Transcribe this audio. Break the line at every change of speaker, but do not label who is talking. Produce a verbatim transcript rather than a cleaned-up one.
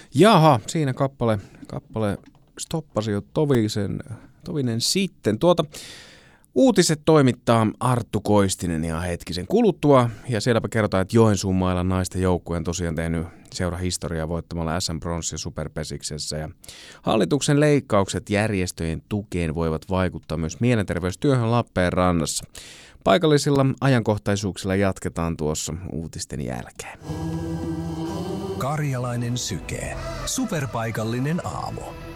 Jaha, siinä kappale, kappale stoppasi jo tovisen, tovinen sitten. Tuota, uutiset toimittaa Arttu Koistinen ihan hetkisen kuluttua. Ja sielläpä kerrotaan, että Joensuun mailla naisten joukkue on tosiaan tehnyt seurahistoriaa voittamalla S M-bronssia Superpesiksessä. Ja hallituksen leikkaukset järjestöjen tukeen voivat vaikuttaa myös mielenterveystyöhön Lappeenrannassa. Paikallisilla ajankohtaisuuksilla jatketaan tuossa uutisten jälkeen.
Karjalainen syke. Superpaikallinen aamu.